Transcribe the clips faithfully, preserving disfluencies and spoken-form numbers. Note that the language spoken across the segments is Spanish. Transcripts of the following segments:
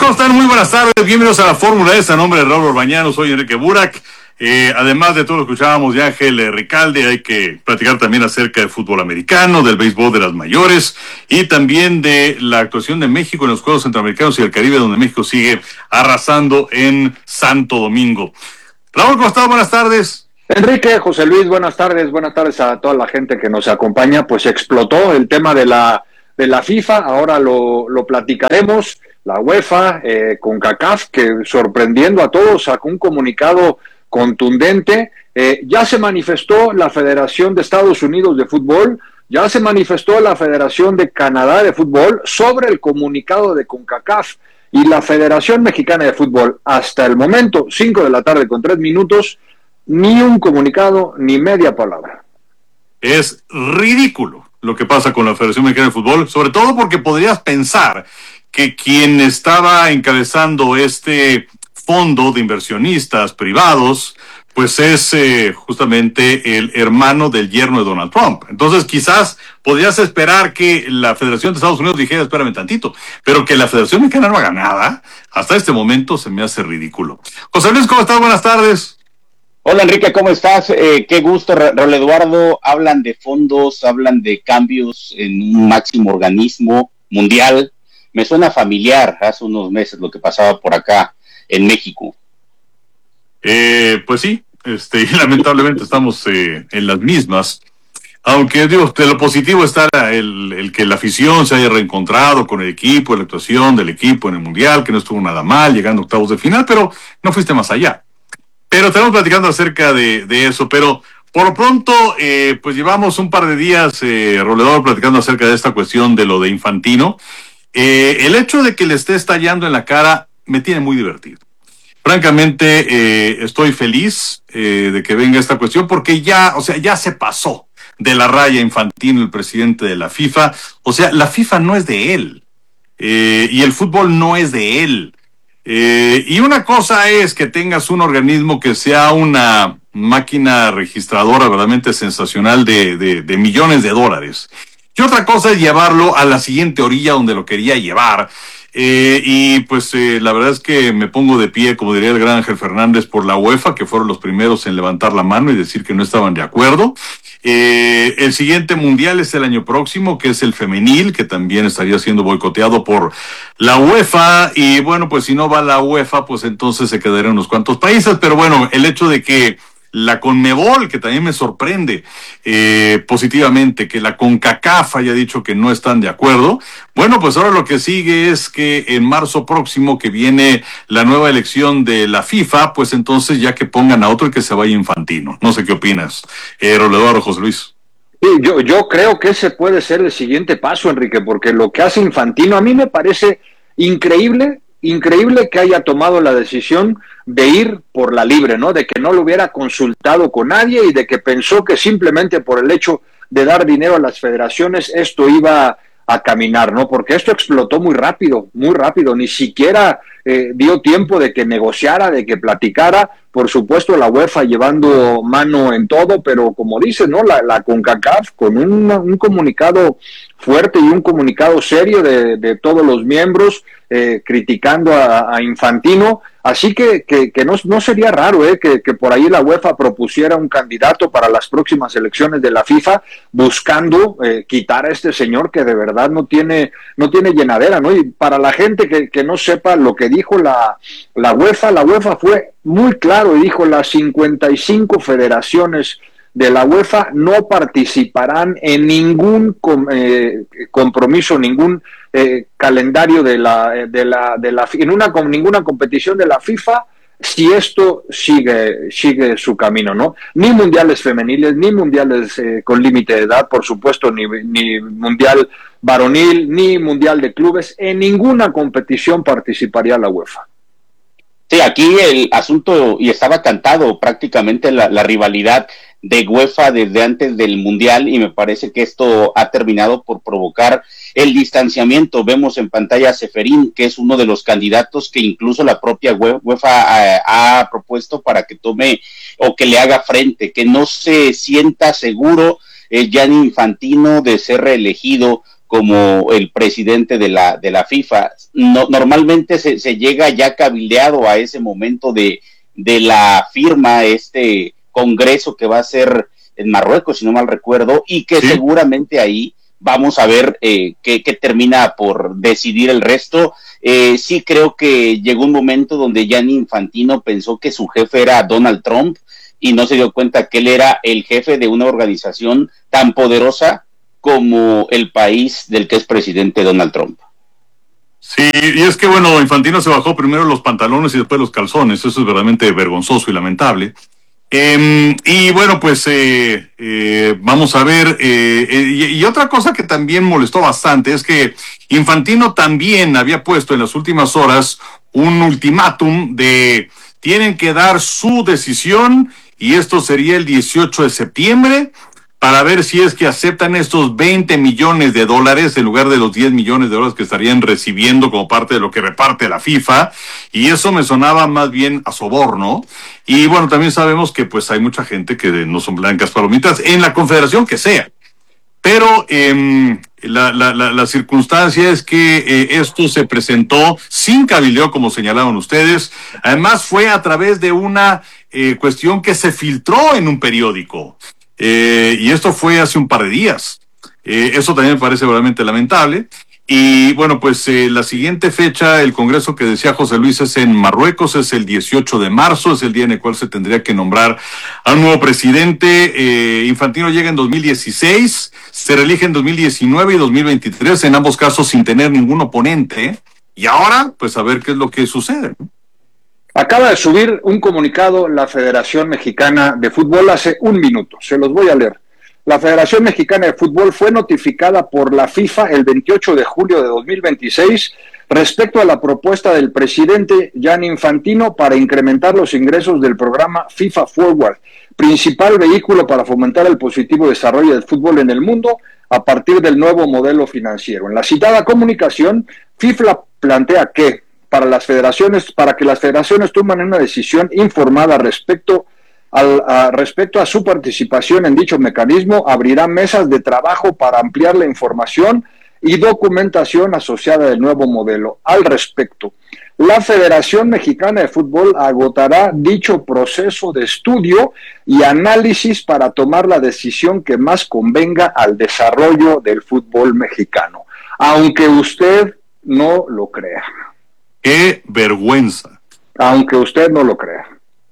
¿cómo están? Muy buenas tardes, bienvenidos a la Fórmula S, a nombre de Raúl Orbañano, soy Enrique Burak. Eh, además de todo lo que escuchábamos de Ángel eh, Ricalde, hay que platicar también acerca del fútbol americano, del béisbol de las mayores y también de la actuación de México en los Juegos Centroamericanos y del Caribe, donde México sigue arrasando en Santo Domingo. Raúl, ¿cómo estás? Buenas tardes. Enrique, José Luis, buenas tardes, buenas tardes a toda la gente que nos acompaña. Pues explotó el tema de la de la FIFA, ahora lo, lo platicaremos. La UEFA, eh, CONCACAF, que sorprendiendo a todos sacó un comunicado contundente. Eh, ya se manifestó la Federación de Estados Unidos de Fútbol, ya se manifestó la Federación de Canadá de Fútbol sobre el comunicado de CONCACAF y la Federación Mexicana de Fútbol. Hasta el momento, cinco de la tarde con tres minutos, ni un comunicado, ni media palabra. Es ridículo lo que pasa con la Federación Mexicana de Fútbol, sobre todo porque podrías pensar que quien estaba encabezando este fondo de inversionistas privados, pues es eh, justamente el hermano del yerno de Donald Trump. Entonces quizás podrías esperar que la Federación de Estados Unidos dijera, espérame tantito, pero que la Federación Mexicana no haga nada, hasta este momento se me hace ridículo. José Luis, ¿cómo estás? Buenas tardes. Hola Enrique, ¿cómo estás? Eh, qué gusto, Raúl Eduardo. Hablan de fondos, hablan de cambios en un máximo organismo mundial. Me suena familiar hace unos meses lo que pasaba por acá en México. Eh, pues sí, este, lamentablemente estamos eh, en las mismas. Aunque digo, de lo positivo está el, el que la afición se haya reencontrado con el equipo, la actuación del equipo en el Mundial, que no estuvo nada mal, llegando a octavos de final, pero no fuiste más allá. Pero estamos platicando acerca de, de eso, pero por lo pronto, eh, pues llevamos un par de días, eh, Roledor, platicando acerca de esta cuestión de lo de Infantino. Eh, el hecho de que le esté estallando en la cara me tiene muy divertido. Francamente, eh, estoy feliz eh, de que venga esta cuestión porque ya, o sea, ya se pasó de la raya Infantino, el presidente de la FIFA. O sea, la FIFA no es de él eh, y el fútbol no es de él. Eh, y una cosa es que tengas un organismo que sea una máquina registradora verdaderamente sensacional de, de, de millones de dólares. Y otra cosa es llevarlo a la siguiente orilla donde lo quería llevar. Eh, y pues eh, la verdad es que me pongo de pie, como diría el gran Ángel Fernández, por la UEFA, que fueron los primeros en levantar la mano y decir que no estaban de acuerdo. Eh, el siguiente mundial es el año próximo, que es el femenil, que también estaría siendo boicoteado por la UEFA. Y bueno, pues si no va la UEFA, pues entonces se quedarían unos cuantos países. Pero bueno, el hecho de que la CONMEBOL, que también me sorprende eh, positivamente, que la CONCACAF haya dicho que no están de acuerdo. Bueno, pues ahora lo que sigue es que en marzo próximo, que viene la nueva elección de la FIFA, pues entonces ya que pongan a otro y que se vaya Infantino. No sé qué opinas, eh, Roledor o José Luis. Sí, yo, yo creo que ese puede ser el siguiente paso, Enrique, porque lo que hace Infantino a mí me parece increíble, increíble que haya tomado la decisión de ir por la libre, ¿no? De que no lo hubiera consultado con nadie y de que pensó que simplemente por el hecho de dar dinero a las federaciones esto iba a caminar, ¿no? Porque esto explotó muy rápido, muy rápido, ni siquiera eh, dio tiempo de que negociara, de que platicara. Por supuesto la UEFA llevando mano en todo, pero como dices, ¿no? La, la CONCACAF con un, un comunicado fuerte y un comunicado serio de, de todos los miembros eh, criticando a, a Infantino. Así que, que, que no, no sería raro eh, que, que por ahí la UEFA propusiera un candidato para las próximas elecciones de la FIFA buscando eh, quitar a este señor que de verdad no tiene, no tiene llenadera, ¿no? Y para la gente que, que no sepa lo que dijo la, la UEFA, la UEFA fue muy claro y dijo las cincuenta y cinco federaciones de la UEFA no participarán en ningún com, eh, compromiso, ningún eh, calendario de la, de la, de la, en una con ninguna competición de la FIFA si esto sigue, sigue su camino, ¿no? Ni mundiales femeniles, ni mundiales eh, con límite de edad, por supuesto, ni, ni mundial varonil, ni mundial de clubes, en ninguna competición participaría la UEFA. Sí, aquí el asunto, y estaba cantado prácticamente la, la rivalidad de UEFA desde antes del Mundial, y me parece que esto ha terminado por provocar el distanciamiento. Vemos en pantalla a Ceferín, que es uno de los candidatos que incluso la propia UEFA ha, ha propuesto para que tome o que le haga frente, que no se sienta seguro eh, Gianni Infantino de ser reelegido como el presidente de la, de la FIFA. No, normalmente se, se llega ya cabildeado a ese momento de, de la firma, este congreso que va a ser en Marruecos, si no mal recuerdo, y que sí, seguramente ahí vamos a ver eh, qué, qué termina por decidir el resto. Eh, sí creo que llegó un momento donde Gianni Infantino pensó que su jefe era Donald Trump y no se dio cuenta que él era el jefe de una organización tan poderosa como el país del que es presidente Donald Trump. Sí, y es que bueno, Infantino se bajó primero los pantalones y después los calzones, eso es verdaderamente vergonzoso y lamentable. Eh, y bueno, pues eh, eh, vamos a ver, eh, eh, y, y otra cosa que también molestó bastante es que Infantino también había puesto en las últimas horas un ultimátum de tienen que dar su decisión y esto sería el dieciocho de septiembre para ver si es que aceptan estos veinte millones de dólares en lugar de los diez millones de dólares que estarían recibiendo como parte de lo que reparte la FIFA, y eso me sonaba más bien a soborno. Y bueno, también sabemos que pues hay mucha gente que no son blancas palomitas en la confederación que sea, pero eh, la, la, la, la circunstancia es que eh, esto se presentó sin cabildeo, como señalaban ustedes. Además fue a través de una eh, cuestión que se filtró en un periódico. Eh, y esto fue hace un par de días. Eh, eso también me parece verdaderamente lamentable. Y bueno, pues eh, la siguiente fecha, el congreso que decía José Luis, es en Marruecos, es el dieciocho de marzo, es el día en el cual se tendría que nombrar a un nuevo presidente. Eh, Infantino llega en dos mil dieciséis, se reelige en dos mil diecinueve y dos mil veintitrés, en ambos casos sin tener ningún oponente. Y ahora, pues a ver qué es lo que sucede, ¿no? Acaba de subir un comunicado la Federación Mexicana de Fútbol hace un minuto, se los voy a leer. La Federación Mexicana de Fútbol fue notificada por la FIFA el veintiocho de julio de dos mil veintiséis respecto a la propuesta del presidente Gianni Infantino para incrementar los ingresos del programa FIFA Forward, principal vehículo para fomentar el positivo desarrollo del fútbol en el mundo a partir del nuevo modelo financiero. En la citada comunicación, FIFA plantea que para las federaciones, para que las federaciones tomen una decisión informada respecto al, a, respecto a su participación en dicho mecanismo, abrirá mesas de trabajo para ampliar la información y documentación asociada del nuevo modelo. Al respecto, la Federación Mexicana de Fútbol agotará dicho proceso de estudio y análisis para tomar la decisión que más convenga al desarrollo del fútbol mexicano, aunque usted no lo crea. ¡Qué vergüenza! Aunque usted no lo crea.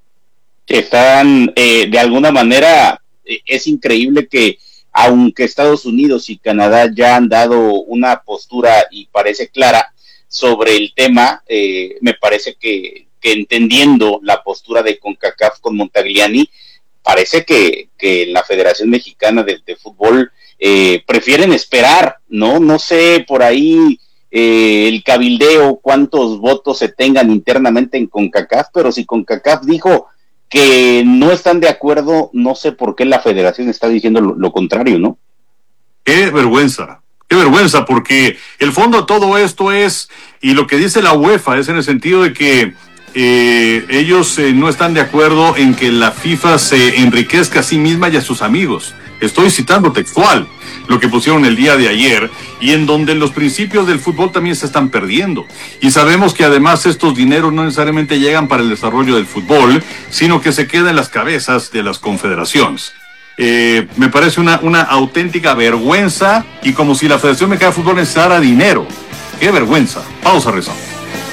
Están, eh, de alguna manera, eh, es increíble que, aunque Estados Unidos y Canadá ya han dado una postura y parece clara sobre el tema, eh, me parece que, que entendiendo la postura de CONCACAF con Montagliani, parece que, que la Federación Mexicana de, de Fútbol eh, prefieren esperar, ¿no? No sé, por ahí... Eh, el cabildeo, cuántos votos se tengan internamente en CONCACAF, pero si CONCACAF dijo que no están de acuerdo, no sé por qué la federación está diciendo lo, lo contrario, ¿no? Qué vergüenza, qué vergüenza, porque el fondo de todo esto es, y lo que dice la UEFA es en el sentido de que eh, ellos eh, no están de acuerdo en que la FIFA se enriquezca a sí misma y a sus amigos. Estoy citando textual lo que pusieron el día de ayer, y en donde los principios del fútbol también se están perdiendo. Y sabemos que además estos dineros no necesariamente llegan para el desarrollo del fútbol, sino que se quedan en las cabezas de las confederaciones. Eh, me parece una, una auténtica vergüenza, y como si la Federación Mexicana de Fútbol necesitara dinero. ¡Qué vergüenza! Pausa, rezamos.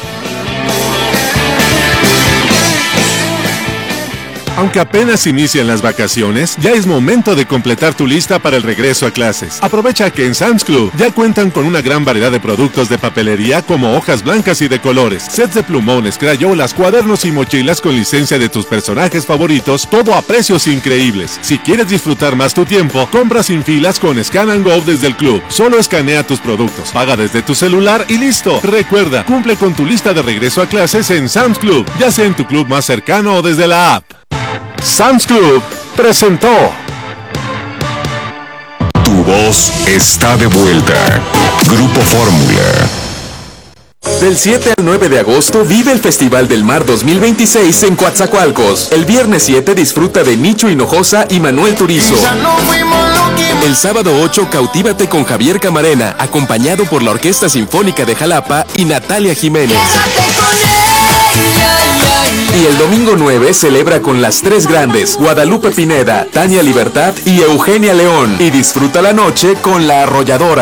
Aunque apenas inician las vacaciones, ya es momento de completar tu lista para el regreso a clases. Aprovecha que en Sam's Club ya cuentan con una gran variedad de productos de papelería como hojas blancas y de colores, sets de plumones, crayolas, cuadernos y mochilas con licencia de tus personajes favoritos, todo a precios increíbles. Si quieres disfrutar más tu tiempo, compra sin filas con Scan and Go desde el club. Solo escanea tus productos, paga desde tu celular y listo. Recuerda, cumple con tu lista de regreso a clases en Sam's Club, ya sea en tu club más cercano o desde la app. Sam's Club presentó. Tu voz está de vuelta. Grupo Fórmula. Del siete al nueve de agosto vive el Festival del Mar dos mil veintiséis en Coatzacoalcos. El viernes siete disfruta de Micho Hinojosa y Manuel Turizo. El sábado ocho cautívate con Javier Camarena, acompañado por la Orquesta Sinfónica de Jalapa y Natalia Jiménez. Y el domingo nueve celebra con las tres grandes, Guadalupe Pineda, Tania Libertad y Eugenia León. Y disfruta la noche con La Arrolladora.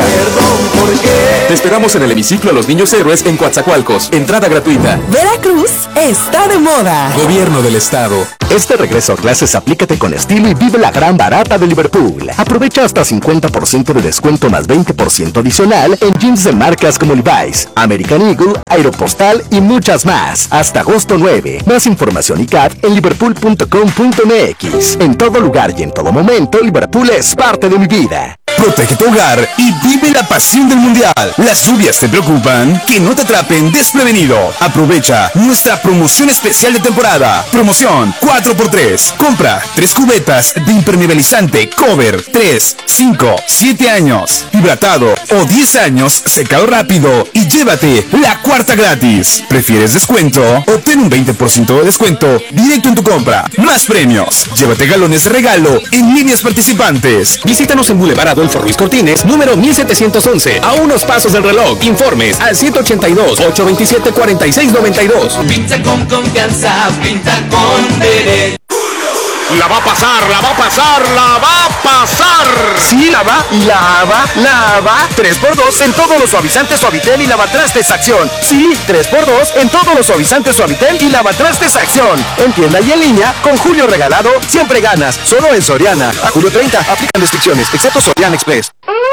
Te esperamos en el hemiciclo a los Niños Héroes en Coatzacoalcos. Entrada gratuita. Veracruz está de moda. Gobierno del Estado. Este regreso a clases aplícate con estilo y vive la gran barata de Liverpool. Aprovecha hasta cincuenta por ciento de descuento más veinte por ciento adicional en jeans de marcas como Levi's, American Eagle, Aeropostal y muchas más. Hasta agosto nueve. Más información y C A T en liverpool punto com punto m x. En todo lugar y en todo momento, Liverpool es parte de mi vida. Protege tu hogar y vive la pasión del mundial. ¿Las lluvias te preocupan? Que no te atrapen desprevenido. Aprovecha nuestra promoción especial de temporada. Promoción cuatro por tres. Compra tres cubetas de impermeabilizante Cover tres, cinco, siete años, hidratado o diez años, secado rápido y llévate la cuarta gratis. ¿Prefieres descuento? Obtén un veinte por ciento de descuento directo en tu compra. Más premios. Llévate galones de regalo en líneas participantes. Visítanos en Boulevard Adolfo Ruiz Cortines, número mil setecientos once, a unos pasos del reloj. Informes al siete ochenta y dos, ochocientos veintisiete, cuarenta y seis noventa y dos. Pinta con confianza, pinta con derecho. La va a pasar, la va a pasar, la va a pasar. Sí, la va, la va, la va. tres por dos en todos los suavizantes Suavitel y lavatrastes Acción. Sí, tres por dos en todos los suavizantes Suavitel y lavatrastes Acción. En tienda y en línea, con Julio Regalado, siempre ganas. Solo en Soriana. A julio treinta, aplican restricciones, excepto Soriana Express.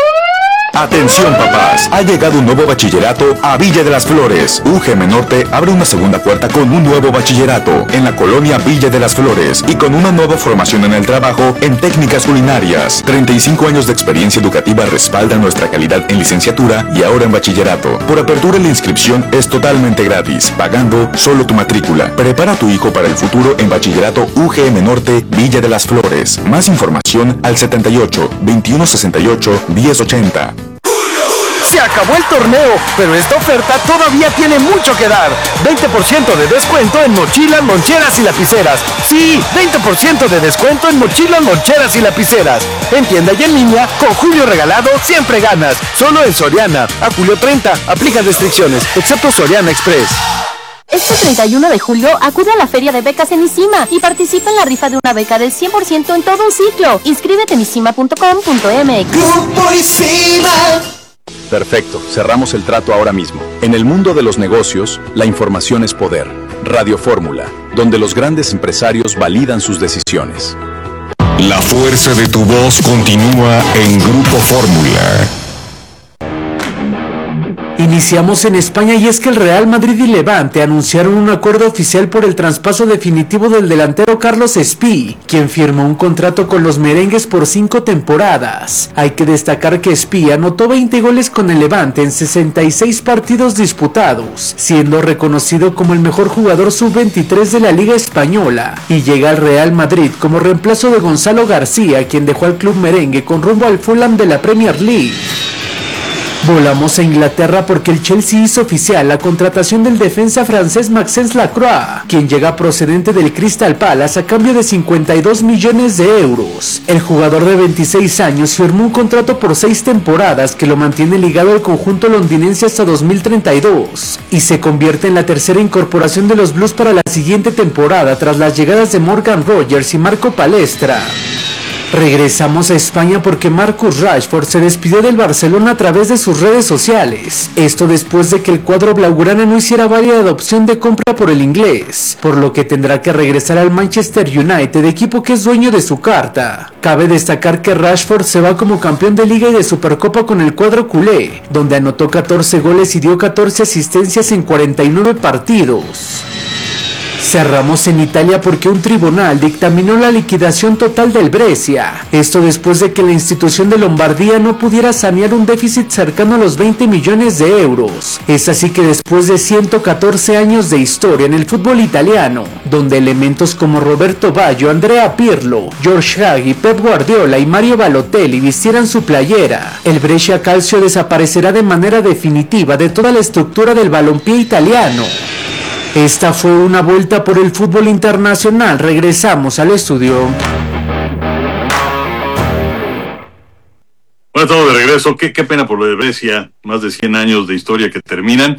Atención papás, ha llegado un nuevo bachillerato a Villa de las Flores. U G M Norte abre una segunda puerta con un nuevo bachillerato en la colonia Villa de las Flores y con una nueva formación en el trabajo en técnicas culinarias. treinta y cinco años de experiencia educativa respaldan nuestra calidad en licenciatura y ahora en bachillerato. Por apertura la inscripción es totalmente gratis, pagando solo tu matrícula. Prepara a tu hijo para el futuro en bachillerato U G M Norte Villa de las Flores. Más información al setenta y ocho, veintiuno sesenta y ocho, diez ochenta. Se acabó el torneo, pero esta oferta todavía tiene mucho que dar. veinte por ciento de descuento en mochilas, loncheras y lapiceras. Sí, veinte por ciento de descuento en mochilas, loncheras y lapiceras. En tienda y en línea, con Julio Regalado, siempre ganas. Solo en Soriana. A julio treinta, aplica restricciones, excepto Soriana Express. Este treinta y uno de julio acude a la Feria de Becas en ISIMA y participa en la rifa de una beca del cien por ciento en todo un ciclo. Inscríbete en isima punto com punto m x. Grupo ISIMA. Perfecto, cerramos el trato ahora mismo. En el mundo de los negocios, la información es poder. Radio Fórmula, donde los grandes empresarios validan sus decisiones. La fuerza de tu voz continúa en Grupo Fórmula. Iniciamos en España y es que el Real Madrid y Levante anunciaron un acuerdo oficial por el traspaso definitivo del delantero Carlos Espí, quien firmó un contrato con los merengues por cinco temporadas. Hay que destacar que Espí anotó veinte goles con el Levante en sesenta y seis partidos disputados, siendo reconocido como el mejor jugador sub veintitrés de la Liga Española, y llega al Real Madrid como reemplazo de Gonzalo García, quien dejó al club merengue con rumbo al Fulham de la Premier League. Volamos a Inglaterra porque el Chelsea hizo oficial la contratación del defensa francés Maxence Lacroix, quien llega procedente del Crystal Palace a cambio de cincuenta y dos millones de euros. El jugador de veintiséis años firmó un contrato por seis temporadas que lo mantiene ligado al conjunto londinense hasta dos mil treinta y dos y se convierte en la tercera incorporación de los Blues para la siguiente temporada tras las llegadas de Morgan Rogers y Marco Palestra. Regresamos a España porque Marcus Rashford se despidió del Barcelona a través de sus redes sociales. Esto después de que el cuadro blaugrana no hiciera válida la opción de compra por el inglés, por lo que tendrá que regresar al Manchester United, equipo que es dueño de su carta. Cabe destacar que Rashford se va como campeón de Liga y de Supercopa con el cuadro culé, donde anotó catorce goles y dio catorce asistencias en cuarenta y nueve partidos. Cerramos en Italia porque un tribunal dictaminó la liquidación total del Brescia. Esto después de que la institución de Lombardía no pudiera sanear un déficit cercano a los veinte millones de euros. Es así que después de ciento catorce años de historia en el fútbol italiano, donde elementos como Roberto Baggio, Andrea Pirlo, George Hagi, Pep Guardiola y Mario Balotelli vistieran su playera, el Brescia Calcio desaparecerá de manera definitiva de toda la estructura del balompié italiano. Esta fue una vuelta por el fútbol internacional. Regresamos al estudio. Bueno, estamos de regreso. Qué, qué pena por lo de Brescia. Más de cien años de historia que terminan.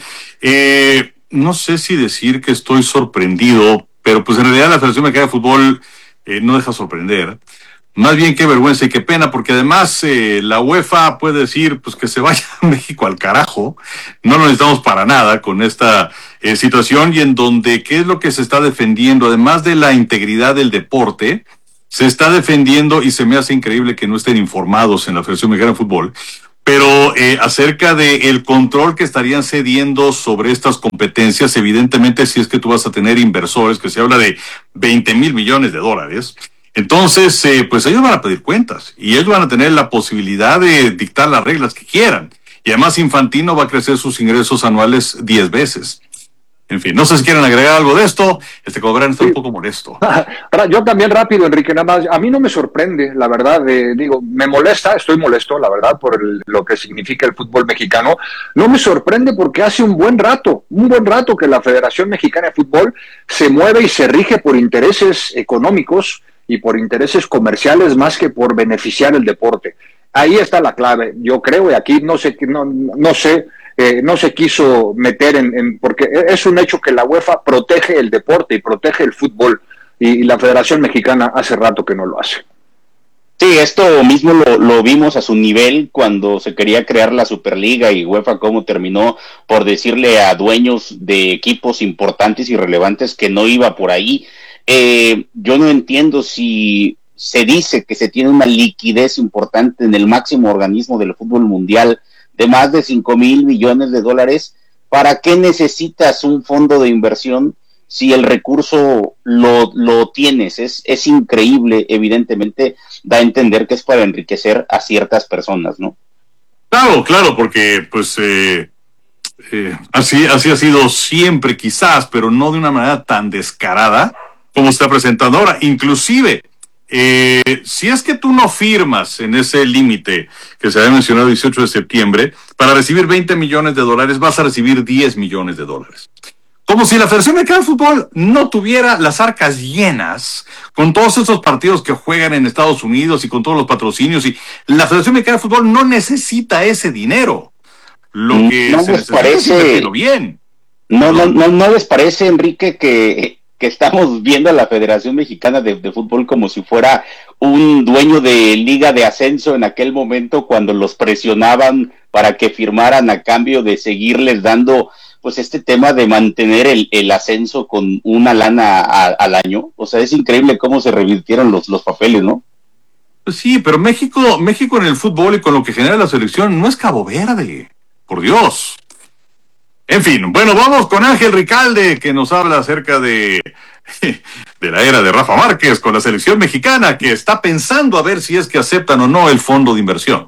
Eh, no sé si decir que estoy sorprendido, pero pues en realidad la Federación Mexicana de Fútbol eh, no deja sorprender. Más bien qué vergüenza y qué pena, porque además eh, la UEFA puede decir pues que se vaya a México al carajo. No lo necesitamos para nada con esta eh, situación, y en donde qué es lo que se está defendiendo, además de la integridad del deporte, se está defendiendo, y se me hace increíble que no estén informados en la Federación Mexicana de Fútbol, pero eh, acerca de el control que estarían cediendo sobre estas competencias. Evidentemente, si es que tú vas a tener inversores, que se habla de veinte mil millones de dólares, entonces, eh, pues ellos van a pedir cuentas y ellos van a tener la posibilidad de dictar las reglas que quieran. Y además Infantino va a crecer sus ingresos anuales diez veces. En fin, no sé si quieren agregar algo de esto. Este Cobrán está sí. un poco molesto. Yo también rápido, Enrique, nada más. A mí no me sorprende, la verdad. Eh, digo, me molesta, estoy molesto, la verdad, por el, lo que significa el fútbol mexicano. No me sorprende porque hace un buen rato, un buen rato que la Federación Mexicana de Fútbol se mueve y se rige por intereses económicos y por intereses comerciales más que por beneficiar el deporte. Ahí está la clave, yo creo, y aquí no sé, no, no sé, eh, no se quiso meter en, en, porque es un hecho que la UEFA protege el deporte y protege el fútbol, y, y la Federación Mexicana hace rato que no lo hace. Sí, esto mismo lo, lo vimos a su nivel cuando se quería crear la Superliga, y UEFA cómo terminó por decirle a dueños de equipos importantes y relevantes que no iba por ahí. Eh, yo no entiendo si se dice que se tiene una liquidez importante en el máximo organismo del fútbol mundial de más de cinco mil millones de dólares. ¿Para qué necesitas un fondo de inversión si el recurso lo, lo tienes? Es, es increíble, evidentemente da a entender que es para enriquecer a ciertas personas, ¿no? Claro, claro, porque pues eh, eh, así, así ha sido siempre quizás, pero no de una manera tan descarada como se está presentando ahora. Inclusive, eh, si es que tú no firmas en ese límite que se había mencionado el dieciocho de septiembre, para recibir veinte millones de dólares vas a recibir diez millones de dólares. Como si la Federación Mexicana de Fútbol no tuviera las arcas llenas con todos esos partidos que juegan en Estados Unidos y con todos los patrocinios, y la Federación Mexicana de Fútbol no necesita ese dinero. Lo que no se les parece bien. No, no, no, no les parece, Enrique, que que estamos viendo a la Federación Mexicana de, de Fútbol como si fuera un dueño de liga de ascenso en aquel momento, cuando los presionaban para que firmaran a cambio de seguirles dando pues este tema de mantener el, el ascenso con una lana a, al año? O sea, es increíble cómo se revirtieron los, los papeles, ¿no? Pues sí, pero México, México en el fútbol y con lo que genera la selección no es Cabo Verde, por Dios. En fin, bueno, vamos con Ángel Ricalde, que nos habla acerca de, de la era de Rafa Márquez con la selección mexicana, que está pensando a ver si es que aceptan o no el fondo de inversión.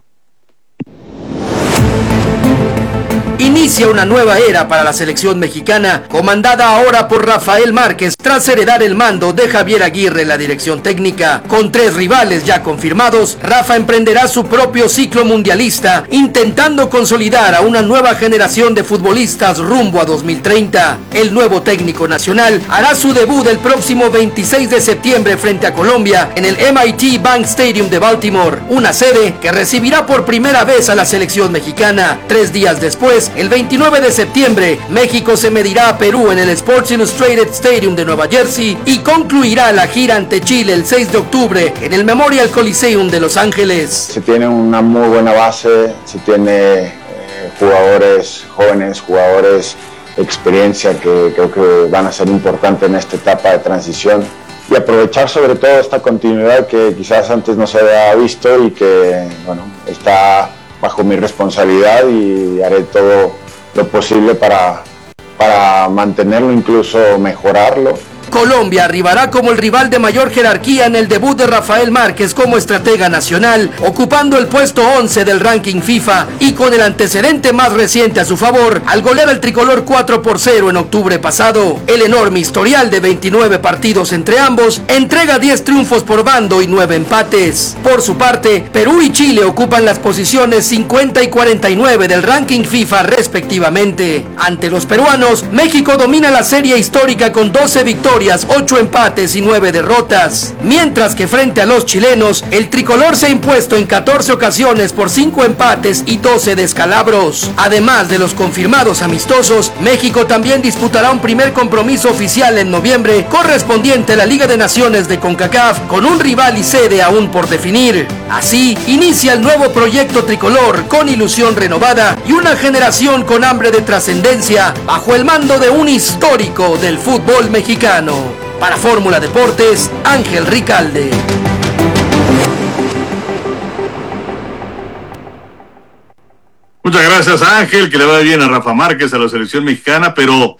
Inicia una nueva era para la selección mexicana, comandada ahora por Rafael Márquez, tras heredar el mando de Javier Aguirre en la dirección técnica. Con tres rivales ya confirmados, Rafa emprenderá su propio ciclo mundialista, intentando consolidar a una nueva generación de futbolistas rumbo a dos mil treinta. El nuevo técnico nacional hará su debut el próximo veintiséis de septiembre frente a Colombia en el M I T Bank Stadium de Baltimore, una sede que recibirá por primera vez a la selección mexicana. Tres días después, el veintinueve de septiembre, México se medirá a Perú en el Sports Illustrated Stadium de Nueva Jersey y concluirá la gira ante Chile el seis de octubre en el Memorial Coliseum de Los Ángeles. Se tiene una muy buena base, se tiene eh, jugadores jóvenes, jugadores de experiencia que creo que van a ser importantes en esta etapa de transición, y aprovechar sobre todo esta continuidad que quizás antes no se había visto y que, bueno, está bajo mi responsabilidad, y haré todo lo posible para, para mantenerlo, incluso mejorarlo. Colombia arribará como el rival de mayor jerarquía en el debut de Rafael Márquez como estratega nacional, ocupando el puesto once del ranking FIFA y con el antecedente más reciente a su favor, al golear al tricolor cuatro por cero en octubre pasado. El enorme historial de veintinueve partidos entre ambos entrega diez triunfos por bando y nueve empates. Por su parte, Perú y Chile ocupan las posiciones cincuenta y cuarenta y nueve del ranking FIFA respectivamente. Ante los peruanos, México domina la serie histórica con doce victorias, ocho empates y nueve derrotas, mientras que frente a los chilenos, el tricolor se ha impuesto en catorce ocasiones por cinco empates y doce descalabros. Además de los confirmados amistosos, México también disputará un primer compromiso oficial en noviembre correspondiente a la Liga de Naciones de CONCACAF con un rival y sede aún por definir. Así, inicia el nuevo proyecto tricolor con ilusión renovada y una generación con hambre de trascendencia bajo el mando de un histórico del fútbol mexicano. Para Fórmula Deportes, Ángel Ricalde. Muchas gracias, Ángel, que le vaya bien a Rafa Márquez, a la selección mexicana, pero